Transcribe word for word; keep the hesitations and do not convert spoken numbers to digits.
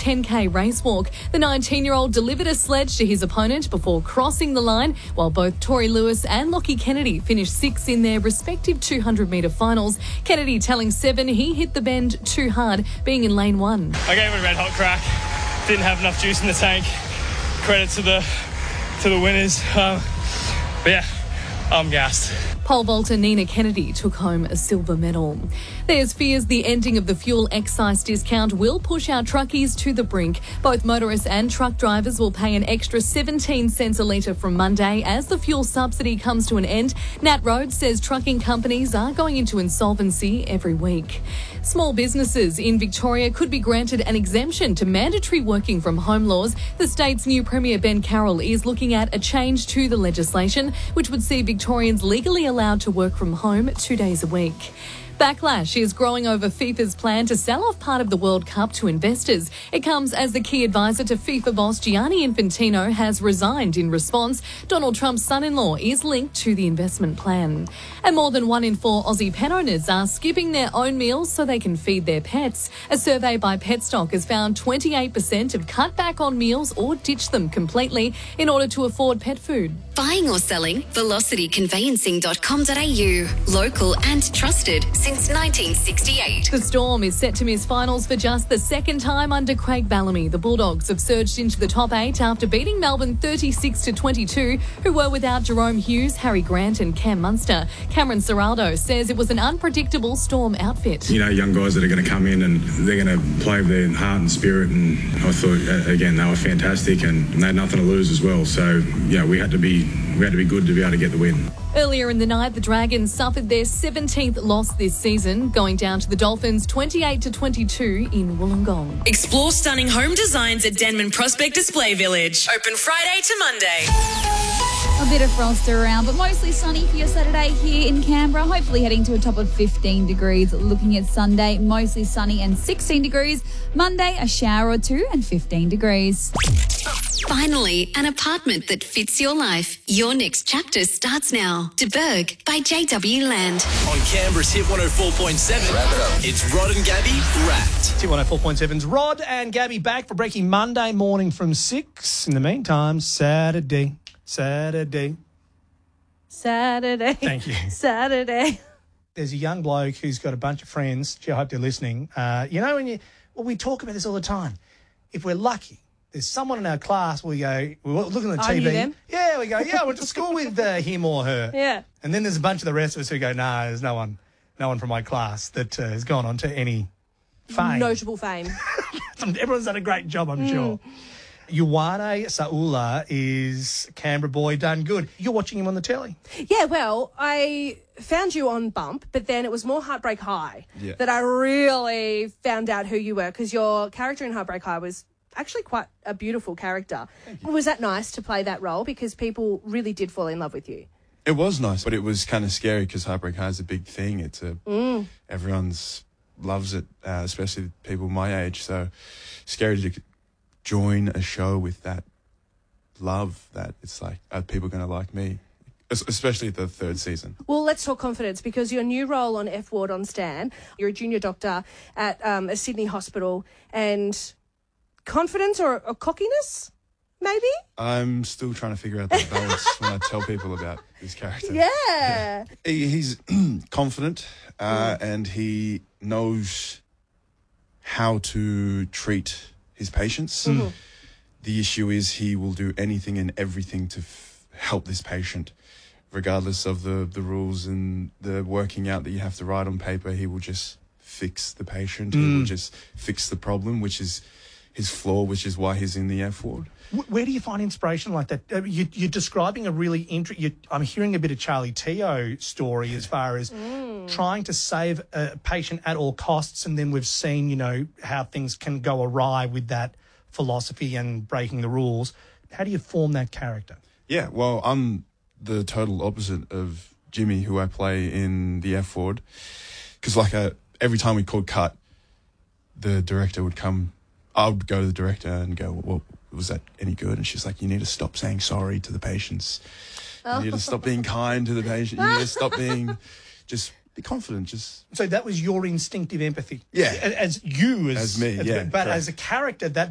ten K race walk. The nineteen-year-old delivered a sledge to his opponent before crossing the line, while both Tori Lewis and Lockie Kennedy finished sixth in their respective two hundred metre finals. Kennedy telling Seven he hit the bend too hard, being in lane one. I gave it a red hot crack. Didn't have enough juice in the tank. Credit to the to the winners. Um, but yeah, I'm gassed. Pole vaulter Nina Kennedy took home a silver medal. There's fears the ending of the fuel excise discount will push our truckies to the brink. Both motorists and truck drivers will pay an extra seventeen cents a litre from Monday as the fuel subsidy comes to an end. Nat Rhodes says trucking companies are going into insolvency every week. Small businesses in Victoria could be granted an exemption to mandatory working from home laws. The state's new Premier Ben Carroll is looking at a change to the legislation, which would see Victorians legally allowed to work from home two days a week. Backlash is growing over FIFA's plan to sell off part of the World Cup to investors. It comes as the key advisor to FIFA boss Gianni Infantino has resigned in response. Donald Trump's son-in-law is linked to the investment plan. And more than one in four Aussie pet owners are skipping their own meals so they can feed their pets. A survey by Petstock has found twenty-eight percent have cut back on meals or ditched them completely in order to afford pet food. Buying or selling? velocity conveyancing dot com dot a u. Local and trusted since nineteen sixty-eight. The Storm is set to miss finals for just the second time under Craig Bellamy. The Bulldogs have surged into the top eight after beating Melbourne thirty-six to twenty-two, who were without Jerome Hughes, Harry Grant and Cam Munster. Cameron Ciraldo says it was an unpredictable Storm outfit. You know, young guys that are going to come in and they're going to play with their heart and spirit, and I thought, again, they were fantastic and they had nothing to lose as well. So, yeah, we had to be we had to be good to be able to get the win. Earlier in the night, the Dragons suffered their seventeenth loss this season, going down to the Dolphins twenty-eight to twenty-two in Wollongong. Explore stunning home designs at Denman Prospect Display Village. Open Friday to Monday. A bit of frost around, but mostly sunny for your Saturday here in Canberra. Hopefully heading to a top of fifteen degrees. Looking at Sunday, mostly sunny and sixteen degrees. Monday, a shower or two and fifteen degrees. Finally, an apartment that fits your life. Your next chapter starts now. De Berg by J W Land. On Canberra's Hit one oh four point seven, wrap it up. It's Rod and Gabby Wrapped. Hit one oh four point seven's Rod and Gabby back for breaking Monday morning from six. In the meantime, Saturday, Saturday. Saturday. Thank you. Saturday. There's a young bloke who's got a bunch of friends. Gee, I hope they're listening. Uh, you know, when you, well, we talk about this all the time. If we're lucky, there's someone in our class, we go, we look at the I T V. knew them. Yeah, we go, yeah, I went to school with uh, him or her. Yeah. And then there's a bunch of the rest of us who go, no, nah, there's no one, no one from my class that uh, has gone on to any fame. Notable fame. Everyone's done a great job, I'm mm. sure. Ioane Saula is a Canberra boy, done good. You're watching him on the telly. Yeah, well, I found you on Bump, but then it was more Heartbreak High yeah. that I really found out who you were, because your character in Heartbreak High was actually quite a beautiful character. Was that nice to play that role, because people really did fall in love with you? It was nice, but it was kind of scary because Heartbreak High is a big thing. It's a mm. everyone's loves it, uh, especially people my age. So scary to join a show with that love. That it's like, are people going to like me? Especially the third season. Well, let's talk confidence, because your new role on F Ward on Stan, you're a junior doctor at um, a Sydney hospital, and confidence or, or cockiness, maybe? I'm still trying to figure out that balance when I tell people about this character. Yeah. yeah. He, he's confident uh, mm. and he knows how to treat his patients. Mm-hmm. The issue is he will do anything and everything to f- help this patient, regardless of the, the rules and the working out that you have to write on paper. He will just fix the patient. Mm. He will just fix the problem, which is his flaw, which is why he's in the F ward. Where do you find inspiration like that? Uh, you, you're describing a really interesting... I'm hearing a bit of Charlie Teo story as far as mm. trying to save a patient at all costs, and then we've seen, you know, how things can go awry with that philosophy and breaking the rules. How do you form that character? Yeah, well, I'm the total opposite of Jimmy, who I play in the F ward, because like a, every time we called cut, the director would come... I would go to the director and go, well, was that any good? And she's like, you need to stop saying sorry to the patients. You need to stop being kind to the patient. You need to stop being, just be confident. Just So that was your instinctive empathy? Yeah. As you. As, as me, as, yeah. But correct. as a character, that